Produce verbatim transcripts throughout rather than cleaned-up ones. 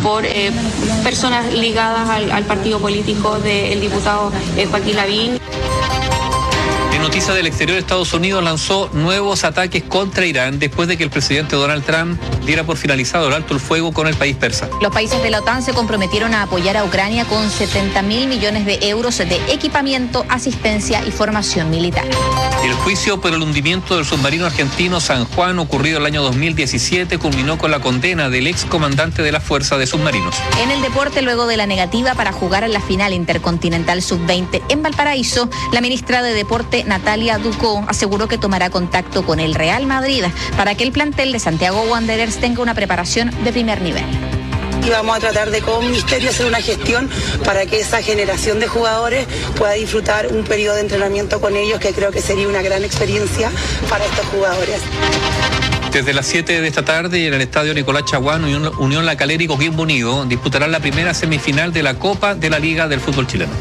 por eh, personas ligadas al, al partido político del diputado eh, Joaquín Lavín. En noticias del exterior, Estados Unidos lanzó nuevos ataques contra Irán después de que el presidente Donald Trump diera por finalizado el alto el fuego con el país persa. Los países de la OTAN se comprometieron a apoyar a Ucrania con setenta mil millones de euros de equipamiento, asistencia y formación militar. El juicio por el hundimiento del submarino argentino San Juan, ocurrido el año dos mil diecisiete, culminó con la condena del ex comandante de la Fuerza de Submarinos. En el deporte, luego de la negativa para jugar en la final intercontinental sub veinte en Valparaíso, la ministra de Deporte, Natalia Ducó, aseguró que tomará contacto con el Real Madrid para que el plantel de Santiago Wanderers tenga una preparación de primer nivel. Y vamos a tratar de con Ministerio hacer una gestión para que esa generación de jugadores pueda disfrutar un periodo de entrenamiento con ellos, que creo que sería una gran experiencia para estos jugadores. Desde las siete de esta tarde en el estadio Nicolás Chaguán, Unión, Unión La Calera y Coquimbo Unido disputarán la primera semifinal de la Copa de la Liga del Fútbol Chileno.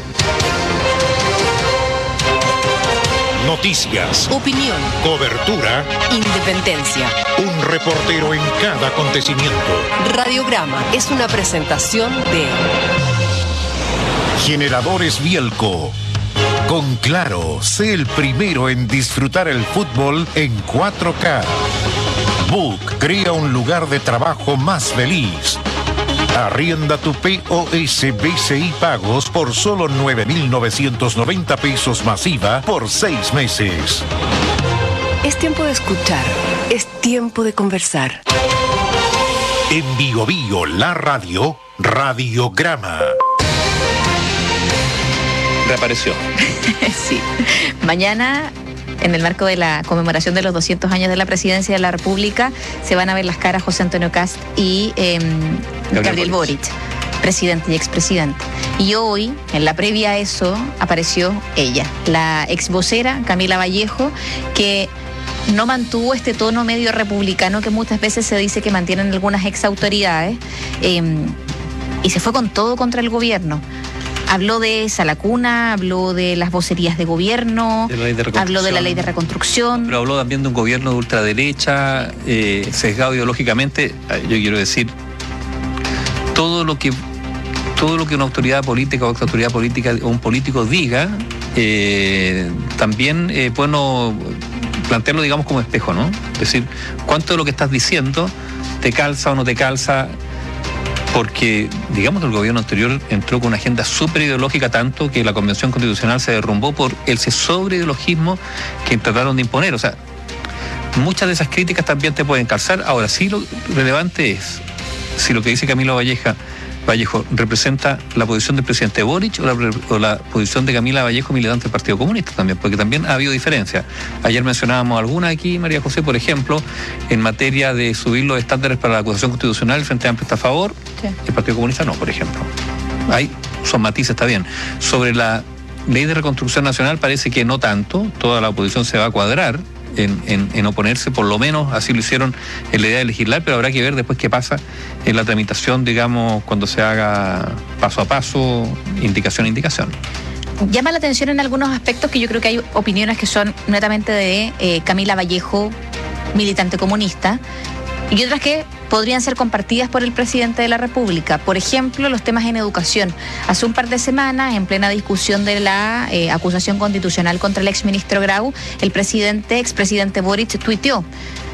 Noticias, opinión, cobertura, independencia. Un reportero en cada acontecimiento. Radiograma es una presentación de Generadores Bielco. Con Claro, sé el primero en disfrutar el fútbol en cuatro K. Book crea un lugar de trabajo más feliz. Arrienda tu P O S B C I Pagos por solo nueve mil novecientos noventa pesos masiva por seis meses. Es tiempo de escuchar, es tiempo de conversar. En Bio Bio, la radio, Radiograma. Reapareció. Sí. Mañana, en el marco de la conmemoración de los doscientos años de la presidencia de la República, se van a ver las caras José Antonio Kast y eh, Gabriel, Gabriel Boric, presidente y expresidente. Y hoy, en la previa a eso, apareció ella, la ex vocera Camila Vallejo, que no mantuvo este tono medio republicano que muchas veces se dice que mantienen algunas ex autoridades, eh, y se fue con todo contra el gobierno. Habló de Salacuna, habló de las vocerías de gobierno, de de habló de la ley de reconstrucción. Pero habló también de un gobierno de ultraderecha, eh, sesgado ideológicamente. Yo quiero decir, todo lo que todo lo que una autoridad política o otra autoridad política o un político diga, eh, también es eh, bueno plantearlo, digamos, como espejo, ¿no? Es decir, cuánto de lo que estás diciendo te calza o no te calza. Porque, digamos, el gobierno anterior entró con una agenda súper ideológica, tanto que la Convención Constitucional se derrumbó por ese sobreideologismo que trataron de imponer. O sea, muchas de esas críticas también te pueden calzar. Ahora, sí, lo relevante es si lo que dice Camilo Valleja, Vallejo representa la posición del presidente Boric o la, o la posición de Camila Vallejo, militante del Partido Comunista también, porque también ha habido diferencias. Ayer mencionábamos alguna aquí, María José, por ejemplo, en materia de subir los estándares para la acusación constitucional, el Frente Amplio está a favor, sí. El Partido Comunista no, por ejemplo. Hay, son matices, está bien. Sobre la ley de reconstrucción nacional parece que no tanto, toda la oposición se va a cuadrar En, en, en oponerse, por lo menos así lo hicieron en la idea de legislar, pero habrá que ver después qué pasa en la tramitación, digamos, cuando se haga paso a paso, indicación a indicación. Llama la atención en algunos aspectos que yo creo que hay opiniones que son netamente de eh, Camila Vallejo, militante comunista, y otras que podrían ser compartidas por el presidente de la República. Por ejemplo, los temas en educación. Hace un par de semanas, en plena discusión de la eh, acusación constitucional contra el exministro Grau, el presidente, expresidente Boric, tuiteó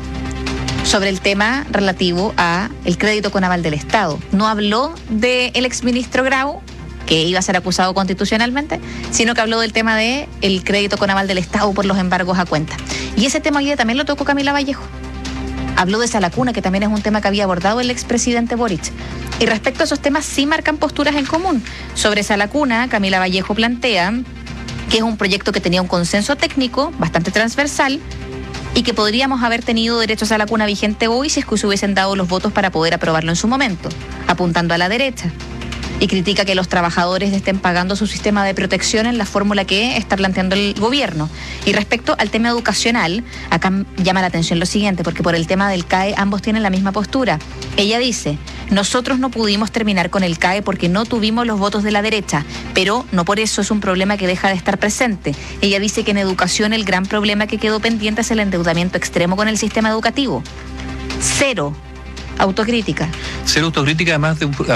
sobre el tema relativo a el crédito con aval del Estado. No habló del exministro Grau, que iba a ser acusado constitucionalmente, sino que habló del tema de el crédito con aval del Estado por los embargos a cuenta. Y ese tema hoy día también lo tocó Camila Vallejo. Habló de Salacuna, que también es un tema que había abordado el expresidente Boric. Y respecto a esos temas sí marcan posturas en común. Sobre Salacuna, Camila Vallejo plantea que es un proyecto que tenía un consenso técnico bastante transversal y que podríamos haber tenido derechos a la cuna vigente hoy si es que se hubiesen dado los votos para poder aprobarlo en su momento, apuntando a la derecha. Y critica que los trabajadores estén pagando su sistema de protección en la fórmula que está planteando el gobierno. Y respecto al tema educacional, acá llama la atención lo siguiente, porque por el tema del C A E ambos tienen la misma postura. Ella dice, nosotros no pudimos terminar con el C A E porque no tuvimos los votos de la derecha, pero no por eso es un problema que deja de estar presente. Ella dice que en educación el gran problema que quedó pendiente es el endeudamiento extremo con el sistema educativo. Cero autocrítica. Cero autocrítica, además de un